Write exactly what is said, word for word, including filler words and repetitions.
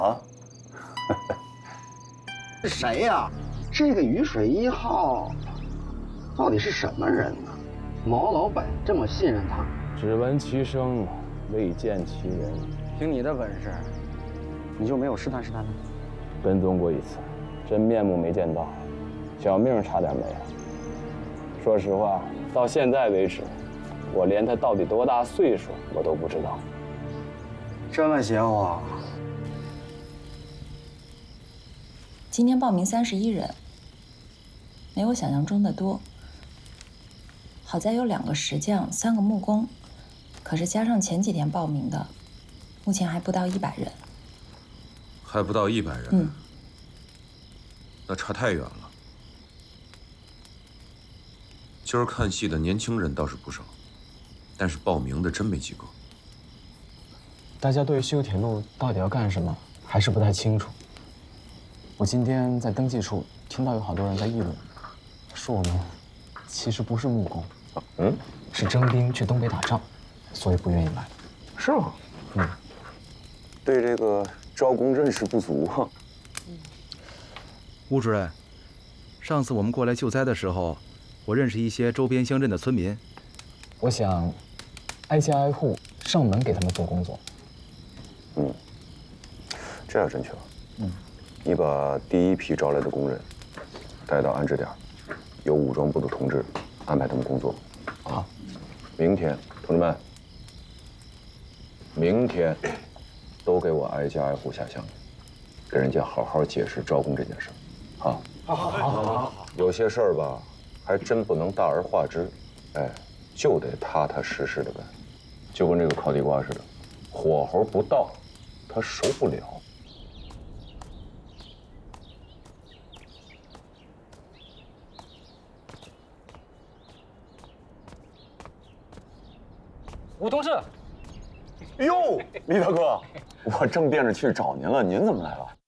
啊？ 是谁呀？这个雨水一号到底是什么人呢？毛老板这么信任他？ 只闻其声，未见其人。 凭你的本事，你就没有试探试探他？ 跟踪过一次，真面目没见到，小命差点没了。说实话，到现在为止，我连他到底多大岁数我都不知道。 这么邪乎啊？ 今天报名三十一人，没我想象中的多。好在有两个石匠，三个木工，可是加上前几天报名的，目前还不到一百人。 还不到一百人， 嗯， 那差太远了。今儿看戏的年轻人倒是不少，但是报名的真没几个。 大家对修铁路到底要干什么还是不太清楚。我今天在登记处听到有好多人在议论，说我们其实不是木工， 嗯， 是征兵去东北打仗，所以不愿意来。 是吗？ 嗯， 对这个招工认识不足啊。 吴主任，上次我们过来救灾的时候，我认识一些周边乡镇的村民， 我想挨家挨户上门给他们做工作。 嗯，这样真巧。 嗯， 你把第一批招来的工人带到安置点，由武装部的同志安排他们工作。 好， 明天，同志们，明天都给我挨家挨户下乡，给人家好好解释招工这件事。好， 好，好，好，好，好。 有些事儿吧，还真不能大而化之，哎，就得踏踏实实的干，就跟这个烤地瓜似的，火候不到，它熟不了。 吴同志， 哟，李大哥，我正惦着去找您了，您怎么来了？